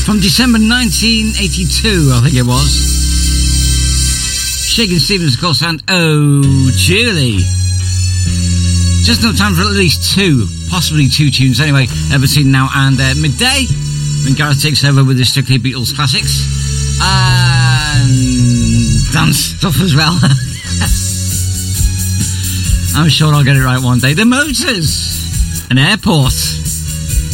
From December 1982, I think it was. Shakin' Stevens, of course, and Oh Julie. Just no time for at least two, possibly two tunes anyway, Between Now and Midday, when Gareth takes over with his Strictly Beatles classics. And dance stuff as well. I'm sure I'll get it right one day. The Motors, an airport.